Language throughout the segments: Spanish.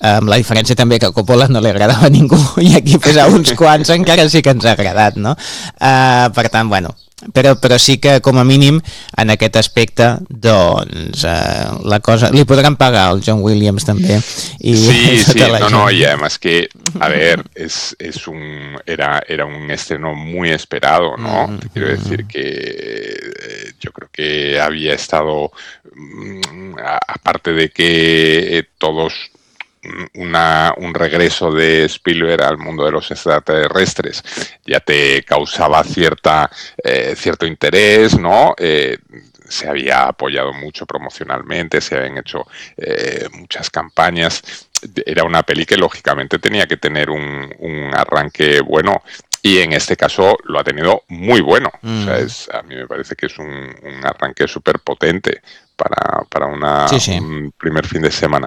amb la diferència també que a Coppola no li agradava a ningú i aquí pues, a uns quants encara sí que ens ha agradat, no? Per tant, bueno, però sí que com a mínim en aquest aspecte doncs la cosa, li podran pagar al John Williams també y y además que a ver era un estreno muy esperado, ¿no? Te quiero decir que yo creo que había estado aparte de que todos un regreso de Spielberg al mundo de los extraterrestres ya te causaba cierto interés, ¿no? Se había apoyado mucho promocionalmente, se habían hecho muchas campañas. Era una peli que lógicamente tenía que tener un arranque bueno. Y en este caso lo ha tenido muy bueno. O sea, a mí me parece que es un arranque súper potente para un primer fin de semana.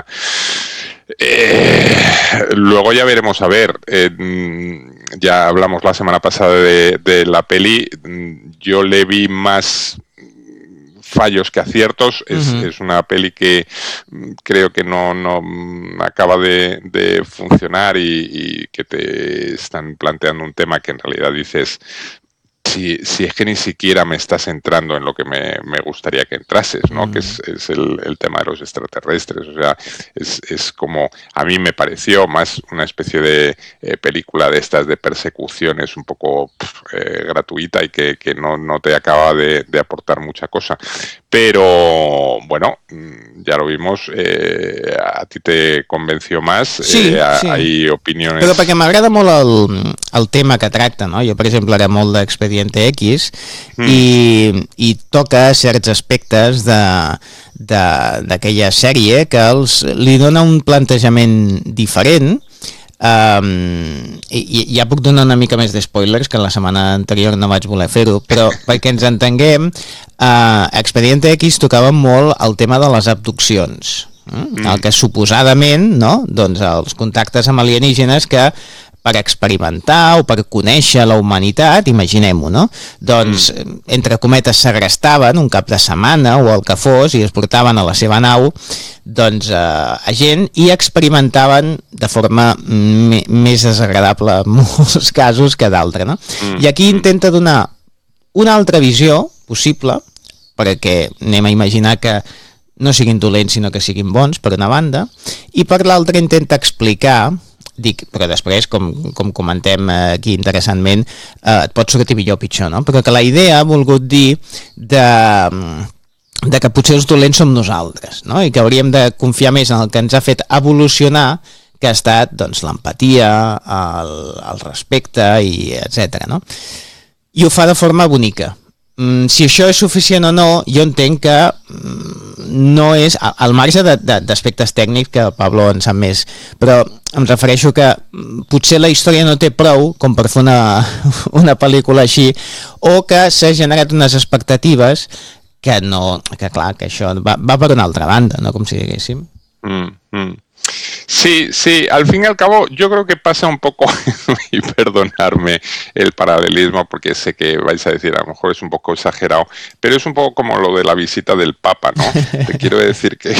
Luego ya veremos a ver. Ya hablamos la semana pasada de la peli. Yo le vi más fallos que aciertos. Es una peli que creo que no acaba de funcionar y que te están planteando un tema que en realidad dices, si es que ni siquiera me estás entrando en lo que me gustaría que entrases, ¿no? Que es el tema de los extraterrestres. O sea, es como, a mí me pareció más una especie de película de estas de persecuciones un poco gratuita y que no te acaba de aportar mucha cosa. Pero bueno, ya lo vimos, a ti te convenció más, hay opiniones... Però perquè m'agrada molt el tema que tracta, no? Jo, per exemple, era molt d'Expediente X i toca certs aspectes d'aquella sèrie que li dona un plantejament diferent. I ja puc donar una mica més de spoilers, que la setmana anterior no vaig voler fer-ho, però perquè ens entenguem, Expediente X tocava molt el tema de les abduccions, el que suposadament, no? Doncs els contactes amb alienígenes que per experimentar o per conèixer la humanitat, imaginem-ho, no? Doncs, entre cometes, segrestaven un cap de setmana o el que fos i es portaven a la seva nau doncs, a gent i experimentaven de forma més desagradable en molts casos que d'altra, no? I aquí intenta donar una altra visió possible, perquè anem a imaginar que no siguin dolents sinó que siguin bons, per una banda, i per l'altra intenta explicar, però després, com comentem aquí interessantment, et pot sortir millor o pitjor, no? Però que la idea ha volgut dir de que potser els dolents som nosaltres, no? I que hauríem de confiar més en el que ens ha fet evolucionar, que ha estat doncs, l'empatia, el respecte, i etc. No? I ho fa de forma bonica. Si això és suficient o no, jo entenc que no és, al marge d'aspectes tècnics, que Pablo en sap més, però em refereixo que potser la història no té prou com per fer una pel·lícula així, o que s'ha generat unes expectatives que clar, que això va per una altra banda, no com si diguéssim. Sí, al fin y al cabo yo creo que pasa un poco, y perdonarme el paralelismo porque sé que vais a decir a lo mejor es un poco exagerado, pero es un poco como lo de la visita del Papa, ¿no? Te quiero decir que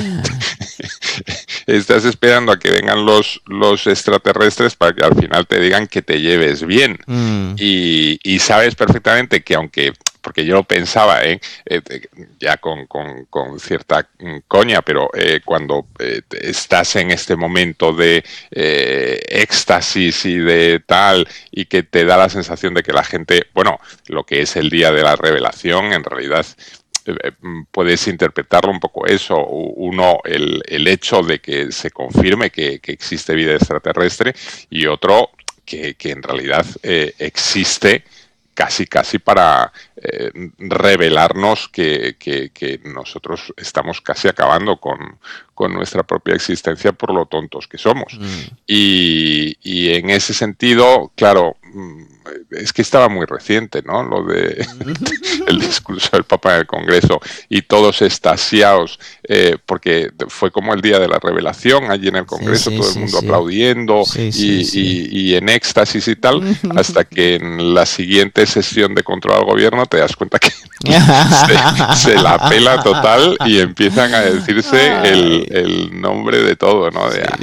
estás esperando a que vengan los extraterrestres para que al final te digan que te lleves bien y sabes perfectamente que aunque... Porque yo pensaba, ya con cierta coña, pero cuando estás en este momento de éxtasis y de tal, y que te da la sensación de que la gente, bueno, lo que es el día de la revelación, en realidad puedes interpretarlo un poco eso, uno, el hecho de que se confirme que existe vida extraterrestre, y otro, que en realidad existe casi para revelarnos que nosotros estamos casi acabando con nuestra propia existencia por lo tontos que somos. Y en ese sentido, claro, es que estaba muy reciente, ¿no? Lo de el discurso del Papa en el Congreso y todos extasiados, porque fue como el día de la revelación allí en el Congreso, todo el mundo aplaudiendo y en éxtasis y tal, hasta que en la siguiente sesión de control al gobierno te das cuenta que se la pela total y empiezan a decirse el nombre de todo, ¿no? De